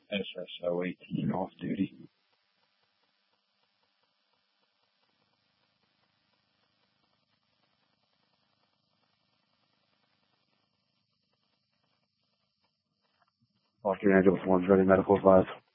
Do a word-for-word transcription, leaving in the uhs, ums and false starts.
S S O eighteen off duty. Los Angeles one's ready medical advice.